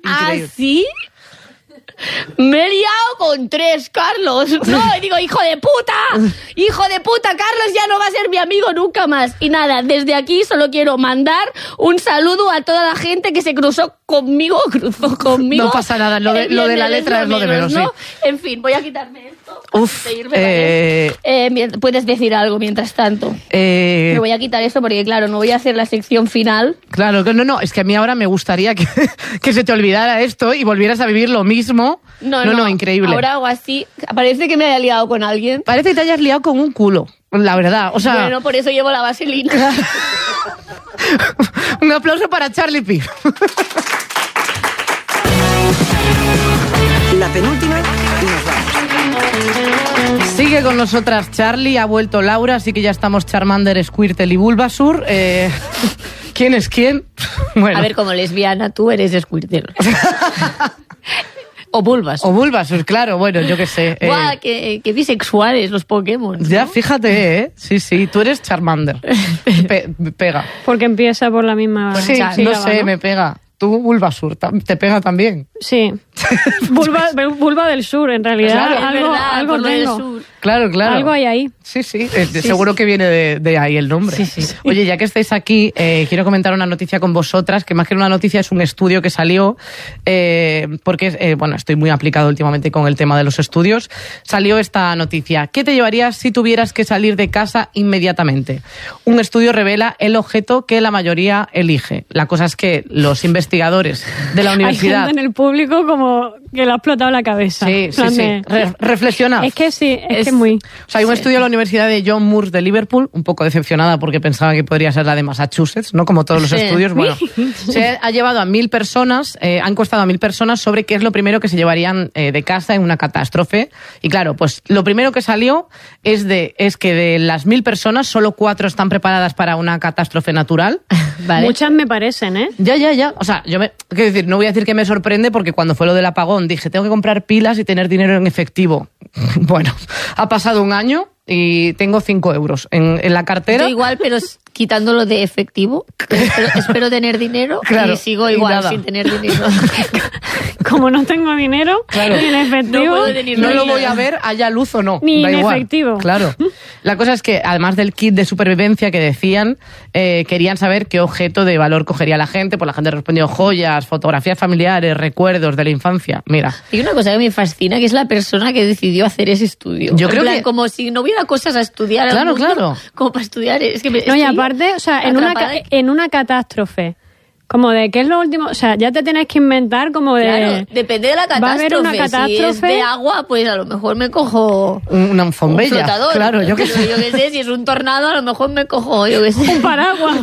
Increíble. ¿Ah, sí? Me he liado con 3, Carlos. No, y digo, hijo de puta, Carlos ya no va a ser mi amigo nunca más. Y nada, desde aquí solo quiero mandar un saludo a toda la gente que se cruzó conmigo. No pasa nada, lo de la letra es lo de menos, ¿no? sí. En fin, voy a quitarme esto. Uf, Puedes decir algo mientras tanto. Me voy a quitar esto porque, claro, no voy a hacer la sección final. Claro, no, es que a mí ahora me gustaría que se te olvidara esto y volvieras a vivir lo mismo. No, increíble. Ahora hago así. Parece que me haya liado con alguien. Parece que te hayas liado con un culo, la verdad. O sea, bueno, por eso llevo la vaselina. Un aplauso para Charlie Pi. La penúltima y nos vamos. Sigue con nosotras Charlie, ha vuelto Laura, así que ya estamos Charmander, Squirtle y Bulbasaur. ¿Quién es quién? Bueno. A ver, como lesbiana, tú eres Squirtle. O Bulbasaur, claro, bueno, yo qué sé. ¡Guau! Qué bisexuales los Pokémon, ¿no? Ya, fíjate, ¿eh? Sí, tú eres Charmander. Pega. Porque empieza por la misma... Sí, no sé, me pega. Tú, Bulbasaur, te pega también. Sí. Vulva del sur, en realidad. Claro, algo tengo. sur. Claro. Algo hay ahí. Sí. Seguro que viene de ahí el nombre. Sí. Oye, ya que estáis aquí, quiero comentar una noticia con vosotras, que más que una noticia es un estudio que salió, porque, estoy muy aplicado últimamente con el tema de los estudios. Salió esta noticia. ¿Qué te llevarías si tuvieras que salir de casa inmediatamente? Un estudio revela el objeto que la mayoría elige. La cosa es que los investigadores de la universidad... Hay gente en el público como que le ha explotado la cabeza. Sí. Reflexionad. Es que sí, es que muy... O sea, hay un estudio de la Universidad de John Moores de Liverpool, un poco decepcionada porque pensaba que podría ser la de Massachusetts, ¿no? Como todos los estudios. Bueno, se ha llevado a 1.000 personas, han encuestado a 1.000 personas sobre qué es lo primero que se llevarían de casa en una catástrofe. Y claro, pues lo primero que salió es que de las 1.000 personas, solo 4 están preparadas para una catástrofe natural. ¿Vale? Muchas me parecen, ¿eh? Ya. O sea, quiero decir, no voy a decir que me sorprende porque cuando fue lo del apagón dije, tengo que comprar pilas y tener dinero en efectivo. Bueno, ha pasado un año y tengo 5 euros en la cartera. Yo igual, pero quitándolo de efectivo. Espero tener dinero, claro, y sigo igual sin tener dinero. Como no tengo dinero, claro, ni en efectivo, no lo voy a ver, haya luz o no. Ni da en igual. Efectivo. Claro. La cosa es que, además del kit de supervivencia que decían, querían saber qué objeto de valor cogería la gente. Pues la gente respondió joyas, fotografías familiares, recuerdos de la infancia. Mira. Hay una cosa que me fascina, que es la persona que decidió hacer ese estudio. Yo creo que... como si no hubiera cosas a estudiar. Claro. Como para estudiar. Es que y aparte, o sea, en una catástrofe, como de qué es lo último, o sea, ya te tienes que inventar como de... Claro, depende de la catástrofe. Va a haber una catástrofe. Si es de agua, pues a lo mejor me cojo... Una fombella. Un flotador. Claro, yo qué sé. Si es un tornado, a lo mejor me cojo, un paraguas.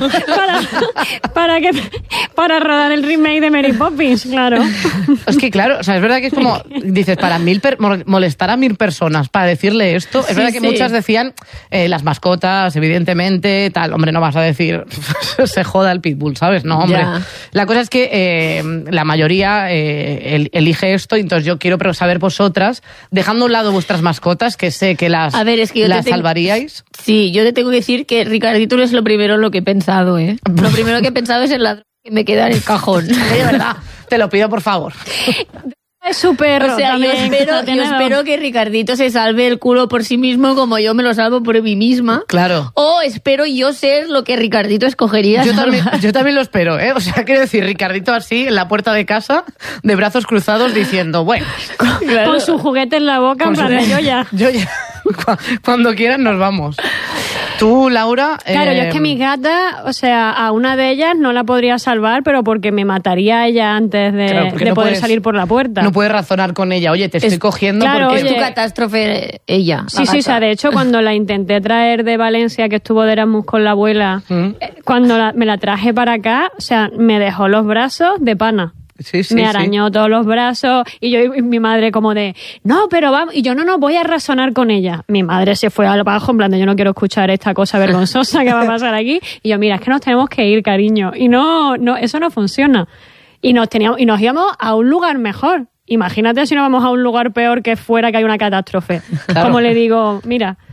para rodar el remake de Mary Poppins, claro. Es que claro, o sea, es verdad que es como, dices, para molestar a 1.000 personas para decirle esto, es verdad que muchas decían las mascotas, evidentemente, tal, hombre, no vas a decir se joda el pitbull, ¿sabes? No, hombre. Ya. La cosa es que la mayoría elige esto, y entonces yo quiero saber vosotras, dejando a un lado vuestras mascotas, que sé que las salvaríais. Sí, yo te tengo que decir que Ricardito no es lo primero en lo que he pensado, ¿eh? Lo primero que he pensado es en la que me queda en el cajón. De verdad, te lo pido por favor. Es su perro. O sea, yo espero que Ricardito se salve el culo por sí mismo como yo me lo salvo por mí misma. Claro. O espero yo ser lo que Ricardito escogería. Yo también lo espero, ¿eh? O sea, quiero decir, Ricardito así en la puerta de casa, de brazos cruzados, diciendo, bueno. Con su juguete en la boca, en plan, yo ya. Cuando quieran nos vamos. Tú, Laura... Claro, yo es que mi gata, o sea, a una de ellas no la podría salvar, pero porque me mataría ella antes de poder salir por la puerta. No puedes razonar con ella. Oye, te estoy cogiendo porque... Es tu catástrofe ella. Sí, o sea, de hecho, cuando la intenté traer de Valencia, que estuvo de Erasmus con la abuela, cuando me la traje para acá, o sea, me dejó los brazos de pana. Sí, me arañó todos los brazos y mi madre como de no, pero vamos, y yo no voy a razonar con ella. Mi madre se fue al bajo en plan de yo no quiero escuchar esta cosa vergonzosa que va a pasar aquí, y yo mira, es que nos tenemos que ir, cariño, y no eso no funciona, y nos íbamos a un lugar mejor. Imagínate si nos vamos a un lugar peor que fuera, que hay una catástrofe. Claro. Como le digo, mira,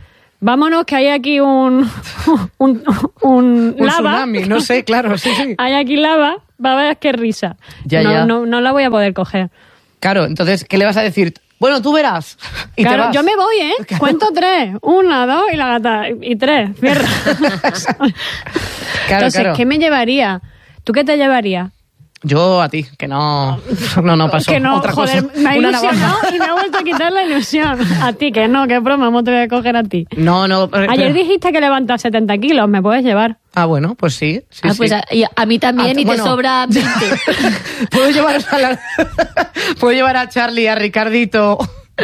vámonos que hay aquí un lava. Tsunami, no sé, claro, sí. Hay aquí lava, va a ver qué risa. Ya. No la voy a poder coger. Claro, entonces, ¿qué le vas a decir? Bueno, tú verás. Y claro, te vas. yo me voy, ¿eh? Claro. Cuento 3. 1, 2 y la gata. Y 3. Cierra. Entonces, ¿qué me llevaría? ¿Tú qué te llevarías? Yo a ti, que no pasó. Que no, otra joder, cosa. me ha Una ilusionado navaja. y me ha vuelto a quitar la ilusión. A ti, que no, qué broma, ¿cómo te voy a coger a ti? No. Ayer dijiste que levantas 70 kilos, ¿me puedes llevar? Ah, bueno, pues sí. Pues a mí también, y bueno. te sobra 20. Puedo llevar a Charlie, a Ricardito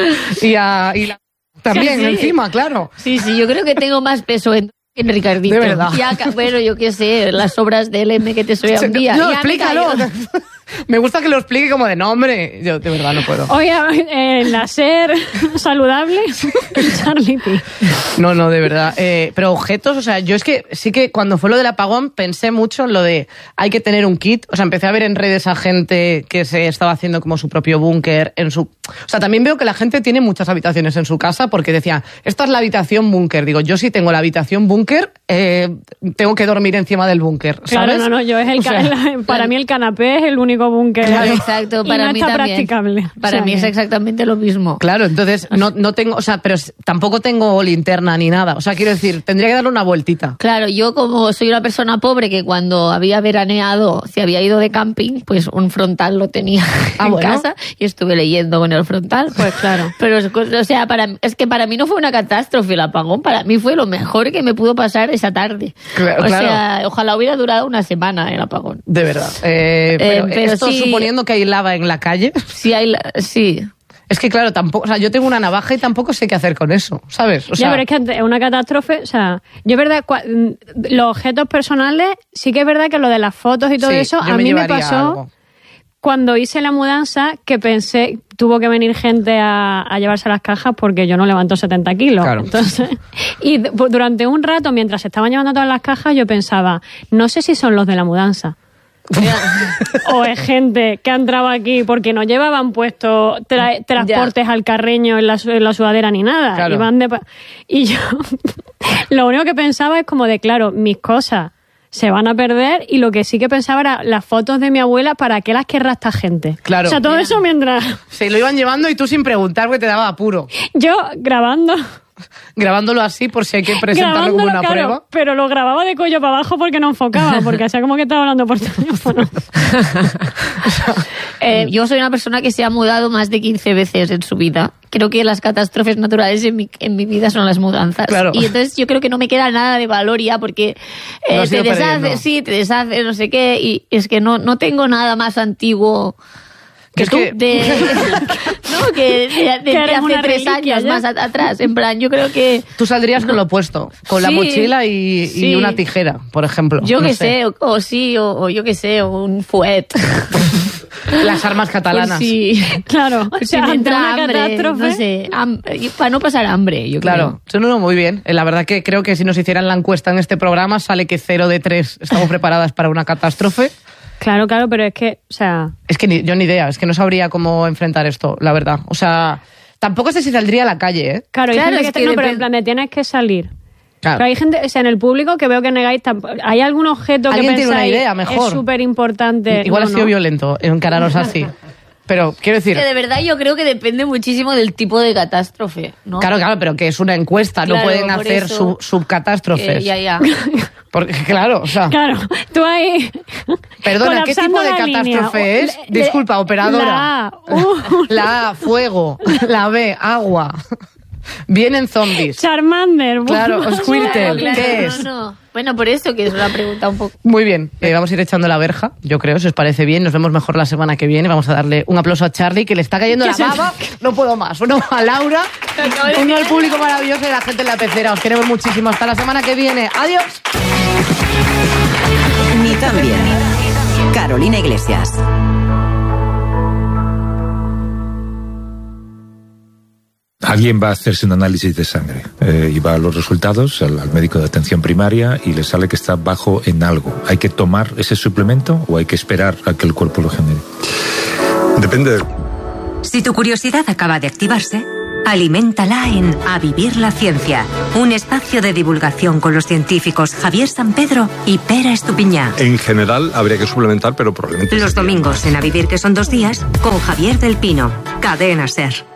también Sí. encima, claro. Sí, yo creo que tengo más peso en Ricardito. De verdad. Bueno, yo qué sé, las obras del M que te soy un día. No, Ya me explícalo. caigo. Me gusta que lo explique como de nombre. Yo de verdad no puedo. Oye, láser saludable, Charlie P. No, de verdad. Pero objetos, o sea, yo es que sí que cuando fue lo del apagón pensé mucho en lo de hay que tener un kit. O sea, empecé a ver en redes a gente que se estaba haciendo como su propio búnker en su... O sea, también veo que la gente tiene muchas habitaciones en su casa porque decía, esta es la habitación búnker. Digo, yo sí tengo la habitación búnker, tengo que dormir encima del búnker, ¿sabes? Claro, no, yo es para mí el canapé es el único búnker. Claro, exacto, y para no mí está también. practicable. Para O sea mí es que- exactamente lo mismo. Claro, entonces no tengo, o sea, pero tampoco tengo linterna ni nada. O sea, quiero decir, tendría que darle una vueltita. Claro, yo como soy una persona pobre que cuando había veraneado, se había ido de camping, pues un frontal lo tenía en bueno. casa y estuve leyendo con el frontal. Pues claro. Pero, o sea, es que para mí no fue una catástrofe el apagón, para mí fue lo mejor que me pudo pasar esa tarde. Claro, o claro. sea, ojalá hubiera durado una semana el apagón. De verdad. Pero esto sí. suponiendo que hay lava en la calle. Sí. Es que claro, tampoco, o sea, yo tengo una navaja y tampoco sé qué hacer con eso, ¿sabes? O sea, ya, pero es que ante una catástrofe, o sea, yo es verdad, los objetos personales, sí que es verdad que lo de las fotos y todo sí, eso, yo a mí me llevaría pasó algo. cuando hice la mudanza que pensé, tuvo que venir gente a llevarse las cajas porque yo no levanto 70 kilos. Claro. Entonces, y durante un rato, mientras se estaban llevando todas las cajas, yo pensaba, no sé si son los de la mudanza. O es gente que ha entrado aquí porque no llevaban puesto transportes al Carreño en la sudadera ni nada. Claro. Y yo lo único que pensaba es como de, claro, mis cosas se van a perder, y lo que sí que pensaba era las fotos de mi abuela, ¿para qué las querrá esta gente? Claro. O sea, todo eso mientras Se lo iban llevando y tú sin preguntar porque te daba apuro. yo grabando Grabándolo así por si hay que presentarlo como grabándolo, una claro, prueba. pero lo grababa de cuello para abajo porque no enfocaba, porque hacía como que estaba hablando por teléfono. Yo soy una persona que se ha mudado más de 15 veces en su vida. Creo que las catástrofes naturales en mi vida son las mudanzas. Claro. Y entonces yo creo que no me queda nada de valor ya porque Lo has te ido perdiendo. deshaces, no sé qué. Y es que no tengo nada más antiguo que Es tú. que- No, que de eres hace una 3 reliquia años ya. más atrás. En plan, yo creo que... Tú saldrías con lo opuesto, con la Sí, mochila y sí. una tijera, por ejemplo. Yo No que sé, o yo que sé, o un fuet. Las armas catalanas. Por si, Claro, o por si sea, me ante entra una hambre, catástrofe. no sé, para no pasar hambre, yo Claro, no, muy bien. La verdad que creo que si nos hicieran la encuesta en este programa sale que 0 de 3 estamos preparadas para una catástrofe. Claro, claro, pero es que, o sea, Es que yo ni idea, es que no sabría cómo enfrentar esto, la verdad. O sea, tampoco sé si saldría a la calle, ¿eh? claro, hay Claro, gente es que, que no, pero depende- en plan de tienes que salir. Claro. Pero hay gente, o sea, en el público que veo que negáis, ¿hay algún objeto que ¿Alguien tiene pensáis una idea mejor? es súper importante? Igual No, ha sido no. violento encararos así. Pero quiero decir, Que de verdad yo creo que depende muchísimo del tipo de catástrofe, ¿no? claro, pero que es una encuesta, no Claro, pueden por hacer eso, subcatástrofes. Ya. Porque, claro, o sea, Claro, tú ahí... perdona, ¿qué colapsando tipo de la catástrofe línea. es? Disculpa, operadora. La A, La A, fuego. La B, agua. Vienen zombies. Charmander. Claro, Squirtle. Claro, ¿Qué es? no. Bueno, por eso que es una pregunta un poco... Muy bien, vamos a ir echando la verja, yo creo, si os parece bien. Nos vemos mejor la semana que viene. Vamos a darle un aplauso a Charlie, que le está cayendo la baba. No puedo más. Uno a Laura, uno al público maravilloso y la gente en la pecera. Os queremos muchísimo. Hasta la semana que viene. Adiós. Ni tan bien. Carolina Iglesias. Alguien va a hacerse un análisis de sangre y va a los resultados al médico de atención primaria y le sale que está bajo en algo. ¿Hay que tomar ese suplemento o hay que esperar a que el cuerpo lo genere? Depende. Si tu curiosidad acaba de activarse, Aliméntala en A Vivir la Ciencia, un espacio de divulgación con los científicos Javier Sampedro y Pera Estupiñán. En general habría que suplementar, pero probablemente... Los domingos en A Vivir, que son 2 días, con Javier del Pino. Cadena SER.